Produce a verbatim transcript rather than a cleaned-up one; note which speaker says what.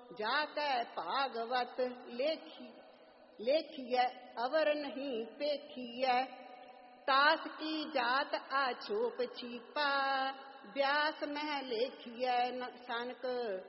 Speaker 1: जाकै भागवत लेखी लेखिए अवर नहीं पेखिए। तास की जात आछोप छिपा व्यास मह लेखिए सनक